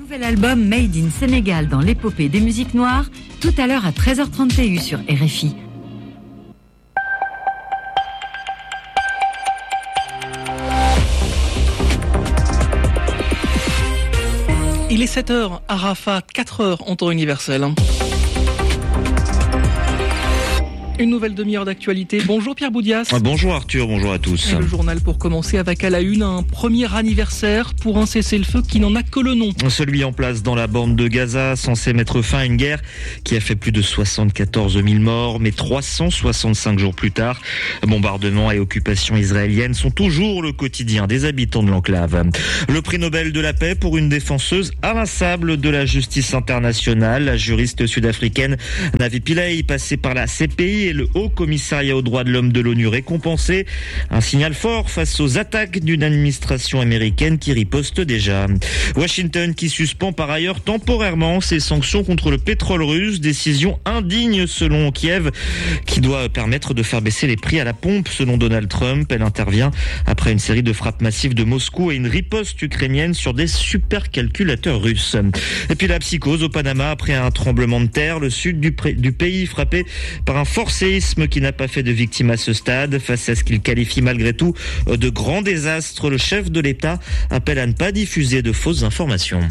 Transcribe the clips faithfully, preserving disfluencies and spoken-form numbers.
Nouvel album Made in Sénégal dans l'épopée des musiques noires, tout à l'heure à treize heures trente T U sur R F I. Il est sept heures à Rafah, quatre heures en temps universel. Une nouvelle demi-heure d'actualité. Bonjour Pierre Boudias. Bonjour Arthur, bonjour à tous. Et le journal pour commencer avec à la une un premier anniversaire pour un cessez-le-feu qui n'en a que le nom. Celui en place dans la bande de Gaza, censé mettre fin à une guerre qui a fait plus de soixante-quatorze mille morts, mais trois cent soixante-cinq jours plus tard, bombardements et occupations israéliennes sont toujours le quotidien des habitants de l'enclave. Le prix Nobel de la paix pour une défenseuse invincible de la justice internationale, la juriste sud-africaine Navi Pillay, passée par la C P I et le Haut Commissariat aux droits de l'homme de l'ONU récompensé. Un signal fort face aux attaques d'une administration américaine qui riposte déjà. Washington qui suspend par ailleurs temporairement ses sanctions contre le pétrole russe, décision indigne selon Kiev, qui doit permettre de faire baisser les prix à la pompe selon Donald Trump. Elle intervient après une série de frappes massives de Moscou et une riposte ukrainienne sur des supercalculateurs russes. Et puis la psychose au Panama après un tremblement de terre, le sud du, pré- du pays frappé par un fort séisme qui n'a pas fait de victimes à ce stade. Face à ce qu'il qualifie malgré tout de grand désastre, le chef de l'État appelle à ne pas diffuser de fausses informations.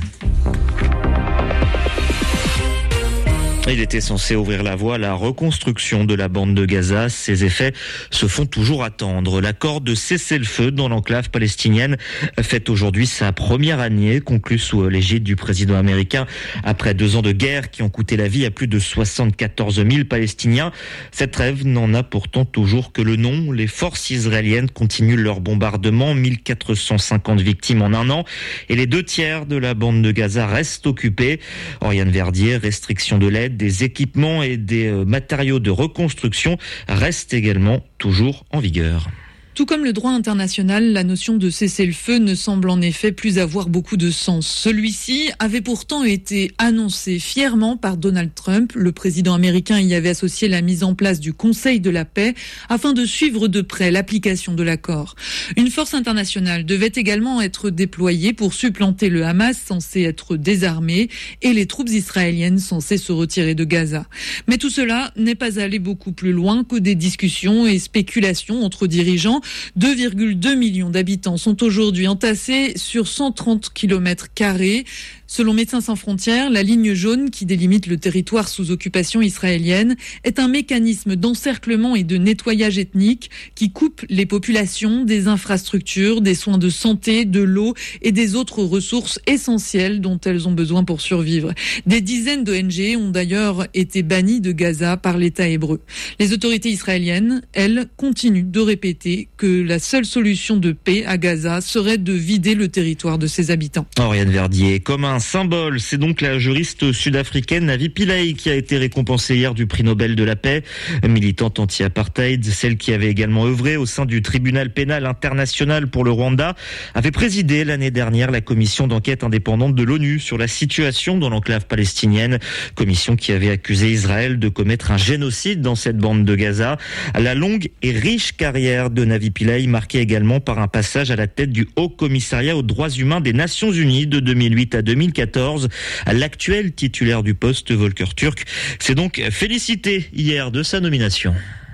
Il était censé ouvrir la voie à la reconstruction de la bande de Gaza. Ses effets se font toujours attendre. L'accord de cessez-le-feu dans l'enclave palestinienne fête aujourd'hui sa première année, conclue sous l'égide du président américain après deux ans de guerre qui ont coûté la vie à plus de soixante-quatorze mille Palestiniens. Cette trêve n'en a pourtant toujours que le nom. Les forces israéliennes continuent leur bombardement, mille quatre cent cinquante victimes en un an, et les deux tiers de la bande de Gaza restent occupés. Oriane Verdier, restriction de l'aide, des équipements et des matériaux de reconstruction restent également toujours en vigueur. Tout comme le droit international, la notion de cessez-le-feu ne semble en effet plus avoir beaucoup de sens. Celui-ci avait pourtant été annoncé fièrement par Donald Trump. Le président américain y avait associé la mise en place du Conseil de la paix afin de suivre de près l'application de l'accord. Une force internationale devait également être déployée pour supplanter le Hamas censé être désarmé et les troupes israéliennes censées se retirer de Gaza. Mais tout cela n'est pas allé beaucoup plus loin que des discussions et spéculations entre dirigeants. deux virgule deux millions d'habitants sont aujourd'hui entassés sur cent trente kilomètres carrés. Selon Médecins sans frontières, la ligne jaune qui délimite le territoire sous occupation israélienne est un mécanisme d'encerclement et de nettoyage ethnique qui coupe les populations des infrastructures, des soins de santé, de l'eau et des autres ressources essentielles dont elles ont besoin pour survivre. Des dizaines d'O N G ont d'ailleurs été bannies de Gaza par l'État hébreu. Les autorités israéliennes, elles, continuent de répéter que la seule solution de paix à Gaza serait de vider le territoire de ses habitants. Oriane Verdier, comme un symbole, c'est donc la juriste sud-africaine Navi Pillay qui a été récompensée hier du prix Nobel de la paix. Militante anti-apartheid, celle qui avait également œuvré au sein du tribunal pénal international pour le Rwanda, avait présidé l'année dernière la commission d'enquête indépendante de l'ONU sur la situation dans l'enclave palestinienne. Commission qui avait accusé Israël de commettre un génocide dans cette bande de Gaza. La longue et riche carrière de Navi Pillay, marquée également par un passage à la tête du Haut Commissariat aux droits humains des Nations Unies de deux mille huit à deux mille quatorze. L'actuel titulaire du poste, Volker Turk, s'est donc félicité hier de sa nomination.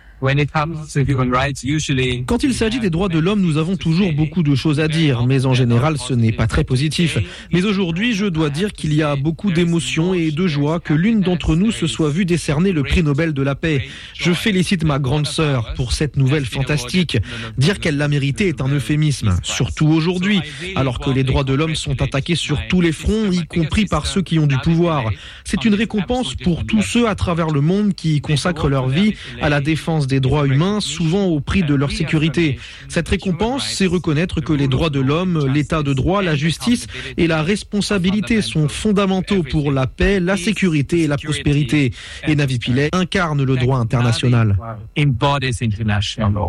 Quand il s'agit des droits de l'homme, nous avons toujours beaucoup de choses à dire, mais en général, ce n'est pas très positif. Mais aujourd'hui, je dois dire qu'il y a beaucoup d'émotions et de joie que l'une d'entre nous se soit vue décerner le prix Nobel de la paix. Je félicite ma grande sœur pour cette nouvelle fantastique. Dire qu'elle l'a mérité est un euphémisme, surtout aujourd'hui, alors que les droits de l'homme sont attaqués sur tous les fronts, y compris par ceux qui ont du pouvoir. C'est une récompense pour tous ceux à travers le monde qui consacrent leur vie à la défense des droits humains, souvent au prix de leur sécurité. Cette récompense, c'est reconnaître que les droits de l'homme, l'état de droit, la justice et la responsabilité sont fondamentaux pour la paix, la sécurité et la prospérité. Et Navi Pillay incarne le droit international.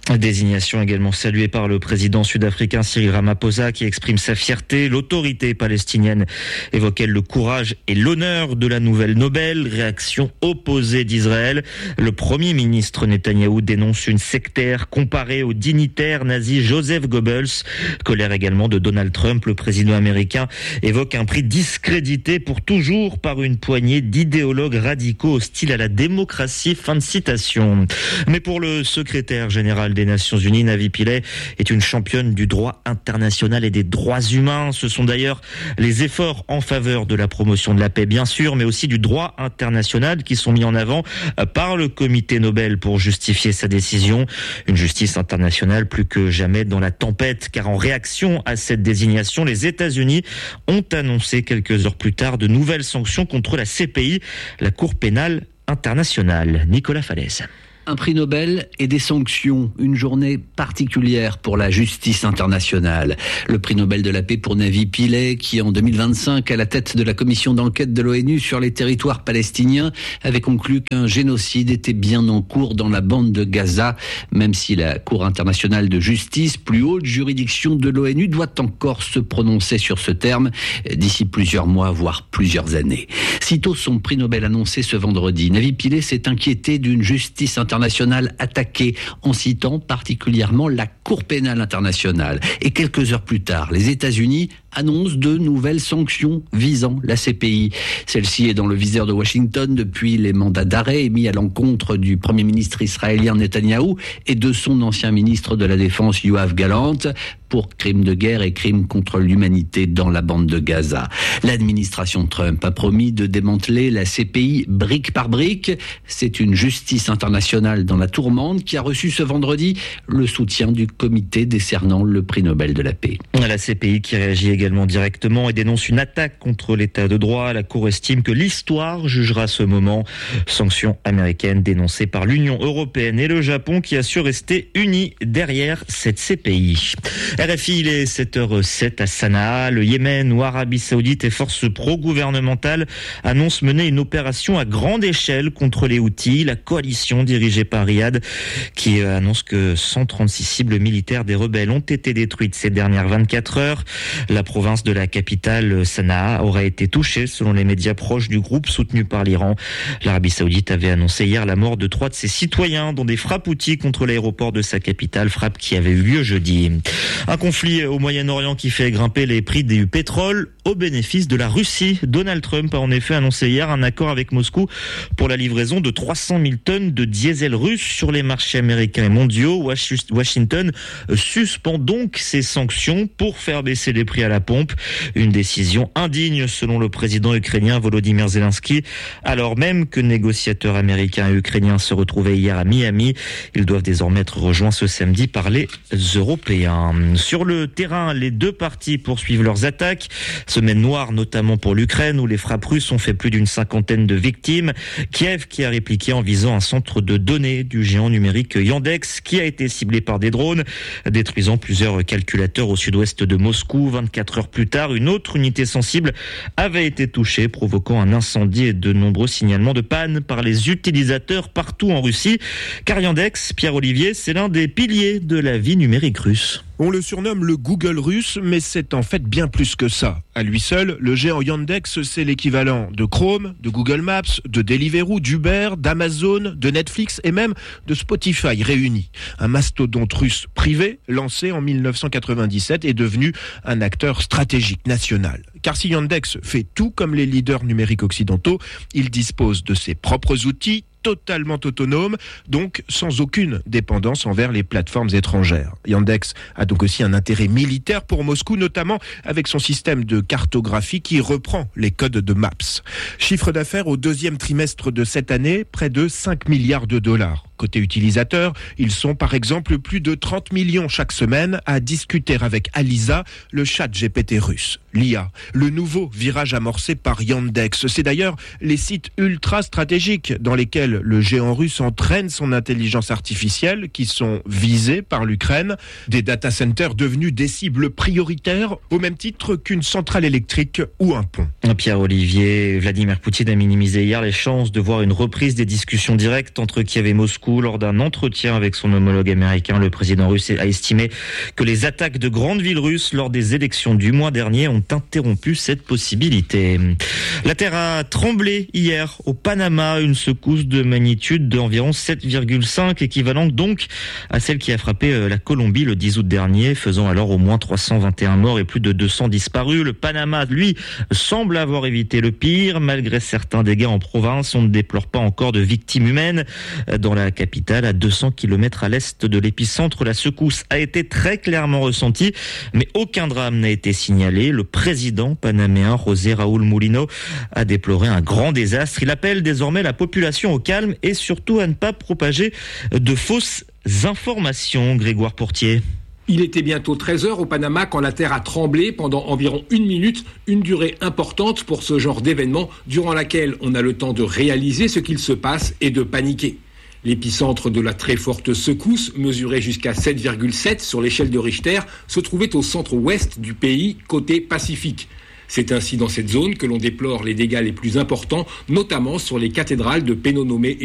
Désignation également saluée par le président sud-africain Cyril Ramaphosa qui exprime sa fierté. L'autorité palestinienne évoquait le courage et l'honneur de la nouvelle Nobel. Réaction opposée d'Israël. Le premier ministre Netanyahou dénonce une sectaire comparée au dignitaire nazi Joseph Goebbels. Colère également de Donald Trump. Le président américain évoque un prix discrédité pour toujours par une poignée d'idéologues radicaux hostiles à la démocratie. Fin de citation. Mais pour le secrétaire général des Nations Unies, Navi Pillay est une championne du droit international et des droits humains. Ce sont d'ailleurs les efforts en faveur de la promotion de la paix, bien sûr, mais aussi du droit international qui sont mis en avant par le comité Nobel pour justifier sa décision. Une justice internationale plus que jamais dans la tempête, car en réaction à cette désignation, les États-Unis ont annoncé quelques heures plus tard de nouvelles sanctions contre la C P I, la Cour pénale internationale. Nicolas Falaise. Un prix Nobel et des sanctions, une journée particulière pour la justice internationale. Le prix Nobel de la paix pour Navi Pillay, qui en deux mille vingt-cinq, à la tête de la commission d'enquête de l'ONU sur les territoires palestiniens, avait conclu qu'un génocide était bien en cours dans la bande de Gaza, même si la Cour internationale de justice, plus haute juridiction de l'ONU, doit encore se prononcer sur ce terme d'ici plusieurs mois, voire plusieurs années. Sitôt son prix Nobel annoncé ce vendredi, Navi Pillay s'est inquiété d'une justice internationale attaquée en citant particulièrement la Cour pénale internationale. Et quelques heures plus tard, les États-Unis annoncent de nouvelles sanctions visant la C P I. Celle-ci est dans le viseur de Washington depuis les mandats d'arrêt émis à l'encontre du Premier ministre israélien Netanyahou et de son ancien ministre de la Défense Yoav Gallant pour crimes de guerre et crimes contre l'humanité dans la bande de Gaza. L'administration Trump a promis de démanteler la C P I brique par brique. C'est une justice internationale dans la tourmente qui a reçu ce vendredi le soutien du comité décernant le prix Nobel de la paix. La C P I qui réagit également directement et dénonce une attaque contre l'état de droit. La Cour estime que l'histoire jugera ce moment. Sanctions américaines dénoncées par l'Union européenne et le Japon qui assurent rester unis derrière cette C P I. R F I, il est sept heures sept à Sanaa. Le Yémen ou Arabie Saoudite et forces pro-gouvernementales annoncent mener une opération à grande échelle contre les Houthis. La coalition dirigée par Riyad qui annonce que cent trente-six cibles militaires des rebelles ont été détruites ces dernières vingt-quatre heures. La province de la capitale, Sanaa, aurait été touchée selon les médias proches du groupe soutenu par l'Iran. L'Arabie Saoudite avait annoncé hier la mort de trois de ses citoyens dans des frappes Houthis contre l'aéroport de sa capitale, frappe qui avait eu lieu jeudi. Un conflit au Moyen-Orient qui fait grimper les prix du pétrole au bénéfice de la Russie. Donald Trump a en effet annoncé hier un accord avec Moscou pour la livraison de trois cent mille tonnes de diesel russe sur les marchés américains et mondiaux. Washington suspend donc ses sanctions pour faire baisser les prix à la pompe. Une décision indigne selon le président ukrainien Volodymyr Zelensky, alors même que négociateurs américains et ukrainiens se retrouvaient hier à Miami. Ils doivent désormais être rejoints ce samedi par les Européens. Sur le terrain, les deux parties poursuivent leurs attaques. Semaine noire notamment pour l'Ukraine où les frappes russes ont fait plus d'une cinquantaine de victimes. Kiev qui a répliqué en visant un centre de données du géant numérique Yandex qui a été ciblé par des drones, détruisant plusieurs calculateurs au sud-ouest de Moscou. vingt-quatre heures plus tard, une autre unité sensible avait été touchée, provoquant un incendie et de nombreux signalements de panne par les utilisateurs partout en Russie. Car Yandex, Pierre Olivier, c'est l'un des piliers de la vie numérique russe. On le surnomme le Google russe, mais c'est en fait bien plus que ça. À lui seul, le géant Yandex, c'est l'équivalent de Chrome, de Google Maps, de Deliveroo, d'Uber, d'Amazon, de Netflix et même de Spotify réunis. Un mastodonte russe privé, lancé en mille neuf cent quatre-vingt-dix-sept, est devenu un acteur stratégique national. Car si Yandex fait tout comme les leaders numériques occidentaux, il dispose de ses propres outils, totalement autonome, donc sans aucune dépendance envers les plateformes étrangères. Yandex a donc aussi un intérêt militaire pour Moscou, notamment avec son système de cartographie qui reprend les codes de Maps. Chiffre d'affaires au deuxième trimestre de cette année, près de cinq milliards de dollars. Côté utilisateurs, ils sont par exemple plus de trente millions chaque semaine à discuter avec Alisa, le chat G P T russe. L'I A, le nouveau virage amorcé par Yandex. C'est d'ailleurs les sites ultra stratégiques dans lesquels le géant russe entraîne son intelligence artificielle qui sont visés par l'Ukraine. Des data centers devenus des cibles prioritaires au même titre qu'une centrale électrique ou un pont. Pierre Olivier, Vladimir Poutine a minimisé hier les chances de voir une reprise des discussions directes entre Kiev et Moscou Moscou. Lors d'un entretien avec son homologue américain, le président russe a estimé que les attaques de grandes villes russes lors des élections du mois dernier ont interrompu cette possibilité. La terre a tremblé hier au Panama, une secousse de magnitude d'environ sept virgule cinq, équivalente donc à celle qui a frappé la Colombie le dix août dernier, faisant alors au moins trois cent vingt et un morts et plus de deux cents disparus. Le Panama, lui, semble avoir évité le pire. Malgré certains dégâts en province, on ne déplore pas encore de victimes humaines. Dans la capitale, à deux cents kilomètres à l'est de l'épicentre, la secousse a été très clairement ressentie, mais aucun drame n'a été signalé. Le président panaméen José Raúl Mulino a déploré un grand désastre. Il appelle désormais la population au calme et surtout à ne pas propager de fausses informations. Grégoire Portier. Il était bientôt treize heures au Panama quand la terre a tremblé pendant environ une minute, une durée importante pour ce genre d'événement durant laquelle on a le temps de réaliser ce qu'il se passe et de paniquer. L'épicentre de la très forte secousse, mesuré jusqu'à sept virgule sept sur l'échelle de Richter, se trouvait au centre-ouest du pays, côté Pacifique. C'est ainsi dans cette zone que l'on déplore les dégâts les plus importants, notamment sur les cathédrales de Penonomé et